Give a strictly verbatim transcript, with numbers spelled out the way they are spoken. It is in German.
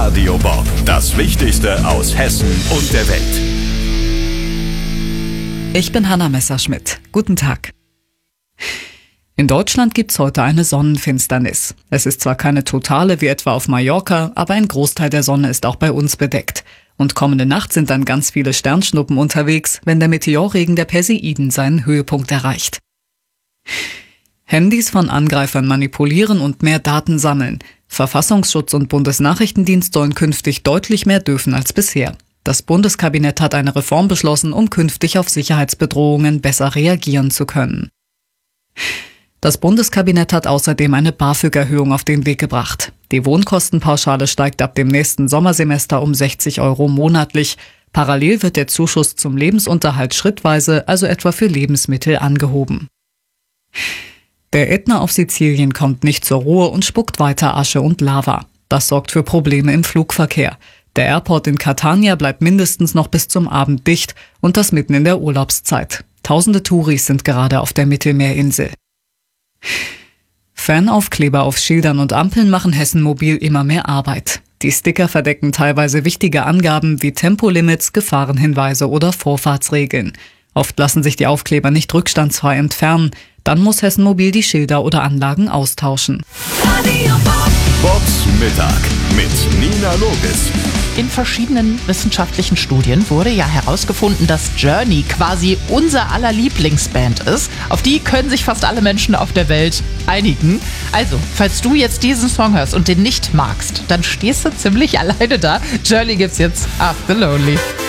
Radio Bob. Das Wichtigste aus Hessen und der Welt. Ich bin Hanna Messerschmidt. Guten Tag. In Deutschland gibt's heute eine Sonnenfinsternis. Es ist zwar keine totale wie etwa auf Mallorca, aber ein Großteil der Sonne ist auch bei uns bedeckt. Und kommende Nacht sind dann ganz viele Sternschnuppen unterwegs, wenn der Meteorregen der Perseiden seinen Höhepunkt erreicht. Handys von Angreifern manipulieren und mehr Daten sammeln. Verfassungsschutz und Bundesnachrichtendienst sollen künftig deutlich mehr dürfen als bisher. Das Bundeskabinett hat eine Reform beschlossen, um künftig auf Sicherheitsbedrohungen besser reagieren zu können. Das Bundeskabinett hat außerdem eine BAföG-Erhöhung auf den Weg gebracht. Die Wohnkostenpauschale steigt ab dem nächsten Sommersemester um sechzig Euro monatlich. Parallel wird der Zuschuss zum Lebensunterhalt schrittweise, also etwa für Lebensmittel, angehoben. Der Ätna auf Sizilien kommt nicht zur Ruhe und spuckt weiter Asche und Lava. Das sorgt für Probleme im Flugverkehr. Der Airport in Catania bleibt mindestens noch bis zum Abend dicht und das mitten in der Urlaubszeit. Tausende Touris sind gerade auf der Mittelmeerinsel. Fanaufkleber auf Schildern und Ampeln machen Hessen Mobil immer mehr Arbeit. Die Sticker verdecken teilweise wichtige Angaben wie Tempolimits, Gefahrenhinweise oder Vorfahrtsregeln. Oft lassen sich die Aufkleber nicht rückstandsfrei entfernen. Dann muss Hessen Mobil die Schilder oder Anlagen austauschen. Bobs Mittag mit Nina Logis. In verschiedenen wissenschaftlichen Studien wurde ja herausgefunden, dass Journey quasi unser aller Lieblingsband ist. Auf die können sich fast alle Menschen auf der Welt einigen. Also, falls du jetzt diesen Song hörst und den nicht magst, dann stehst du ziemlich alleine da. Journey gibt's jetzt After Lonely.